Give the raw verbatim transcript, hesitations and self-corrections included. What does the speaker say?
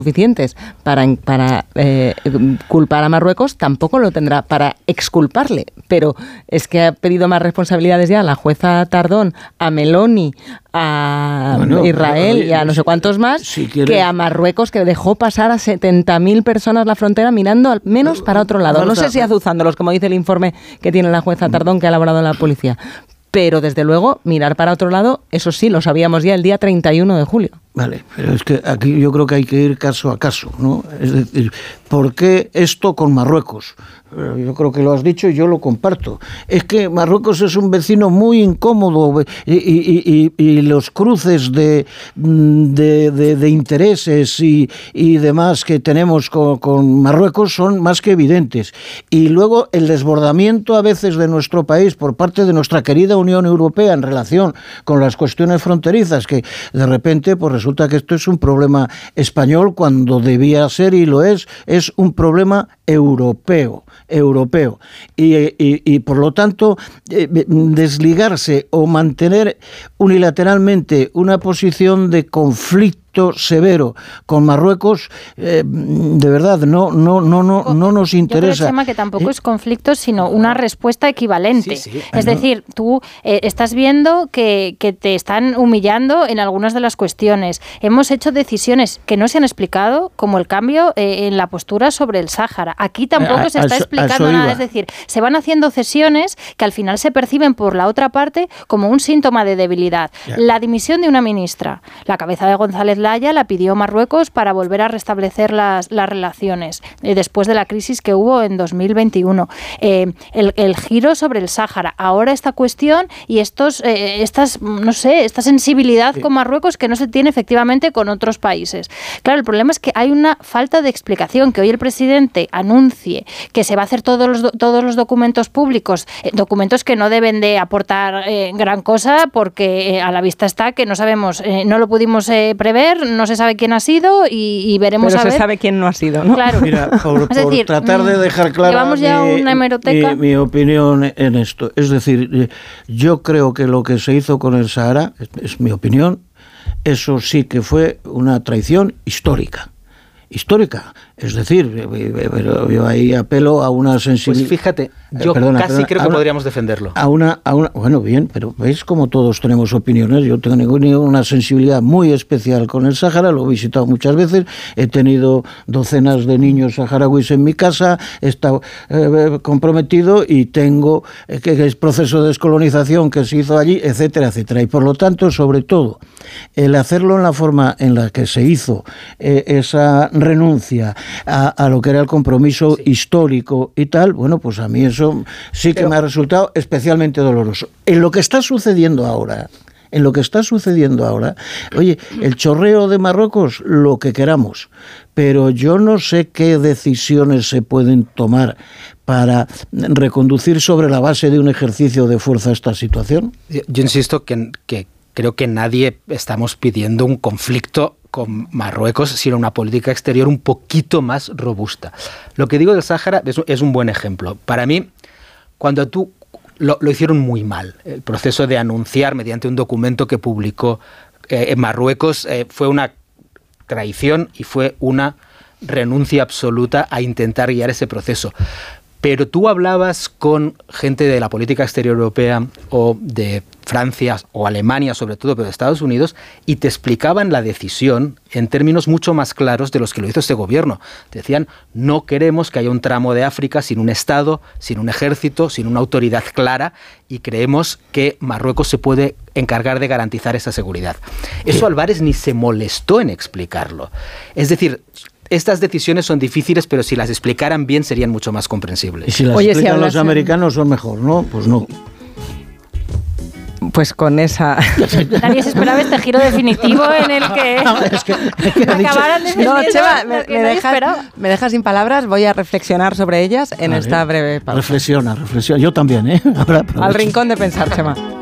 suficientes para, para eh, culpar a Marruecos, tampoco lo tendrá para exculparle. Pero es que ha pedido más responsabilidades ya a la jueza Tardón, a Meloni, a bueno, Israel pero, y a no sé cuántos más, si que a Marruecos, que dejó pasar a setenta mil personas la frontera mirando al menos para otro lado. No sé si azuzándolos, como dice el informe que tiene la jueza Tardón que ha elaborado la policía. Pero, desde luego, mirar para otro lado, eso sí, lo sabíamos ya el día treinta y uno de julio. Vale, pero es que aquí yo creo que hay que ir caso a caso, ¿no? Es decir, ¿por qué esto con Marruecos? Yo creo que lo has dicho y yo lo comparto. Es que Marruecos es un vecino muy incómodo y, y, y, y los cruces de, de, de, de intereses y, y demás que tenemos con, con Marruecos son más que evidentes. Y luego el desbordamiento a veces de nuestro país por parte de nuestra querida Unión Europea en relación con las cuestiones fronterizas, que de repente pues resulta que esto es un problema español cuando debía ser y lo es, es un problema europeo. europeo y, y, y por lo tanto eh, desligarse o mantener unilateralmente una posición de conflicto severo con Marruecos, eh, de verdad no no no no no nos interesa. Yo creo, Chema, que tampoco ¿Eh? es conflicto, sino una respuesta equivalente. Sí, sí. Es no. decir, tú eh, estás viendo que, que te están humillando en algunas de las cuestiones. Hemos hecho decisiones que no se han explicado, como el cambio eh, en la postura sobre el Sáhara. Aquí tampoco a, se está eso, explicando nada. Es decir, se van haciendo cesiones que al final se perciben por la otra parte como un síntoma de debilidad. Ya. La dimisión de una ministra, la cabeza de González Laya la pidió Marruecos para volver a restablecer las, las relaciones eh, después de la crisis que hubo en dos mil veintiuno. Eh, el, el giro sobre el Sáhara. Ahora esta cuestión y estos, eh, estas, no sé, esta sensibilidad sí. con Marruecos que no se tiene efectivamente con otros países. Claro, el problema es que hay una falta de explicación, que hoy el presidente anuncie que se va a hacer todos los, do, todos los documentos públicos, eh, documentos que no deben de aportar eh, gran cosa porque eh, a la vista está que no sabemos, eh, no lo pudimos eh, prever, no se sabe quién ha sido y, y veremos Pero a ver. Pero se sabe quién no ha sido, ¿no? Claro. Mira, por, por decir, tratar de dejar clara llevamos ya mi, una hemeroteca. Mi, mi opinión en esto. Es decir, yo creo que lo que se hizo con el Sahara, es, es mi opinión, eso sí que fue una traición histórica. Histórica. Es decir, yo ahí apelo a una sensibilidad. Pues fíjate, yo perdona, casi perdona, creo que una, podríamos defenderlo. A una, a una, bueno, bien, pero veis como todos tenemos opiniones. Yo tengo una sensibilidad muy especial con el Sáhara, lo he visitado muchas veces, he tenido docenas de niños saharauis en mi casa, he estado eh, comprometido y tengo eh, que el proceso de descolonización que se hizo allí, etcétera, etcétera. Y por lo tanto, sobre todo, el hacerlo en la forma en la que se hizo eh, esa renuncia A, a lo que era el compromiso sí. histórico y tal, bueno, pues a mí eso sí que Pero, me ha resultado especialmente doloroso. En lo que está sucediendo ahora, en lo que está sucediendo ahora, oye, el chorreo de Marruecos, lo que queramos, pero yo no sé qué decisiones se pueden tomar para reconducir sobre la base de un ejercicio de fuerza esta situación. Yo, yo insisto que, que creo que nadie estamos pidiendo un conflicto con Marruecos, sino una política exterior un poquito más robusta. Lo que digo del Sáhara es, es un buen ejemplo. Para mí, cuando tú lo, lo hicieron muy mal, el proceso de anunciar mediante un documento que publicó eh, en Marruecos eh, fue una traición y fue una renuncia absoluta a intentar guiar ese proceso. Pero tú hablabas con gente de la política exterior europea o de Francia o Alemania sobre todo, pero de Estados Unidos, y te explicaban la decisión en términos mucho más claros de los que lo hizo este gobierno. Te decían, no queremos que haya un tramo de África sin un Estado, sin un ejército, sin una autoridad clara, y creemos que Marruecos se puede encargar de garantizar esa seguridad. Eso Álvarez ni se molestó en explicarlo. Es decir, estas decisiones son difíciles, pero si las explicaran bien serían mucho más comprensibles. Y si las Oye, explican si los americanos son mejor, ¿no? Pues no. Pues con esa... Nadie se esperaba este giro definitivo en el que, no, es que, es que acabaran de No, Chema, me, me, dejas, me dejas sin palabras, voy a reflexionar sobre ellas en vale. esta breve pausa. Reflexiona, reflexiona. Yo también, ¿eh? Al rincón de pensar, Chema.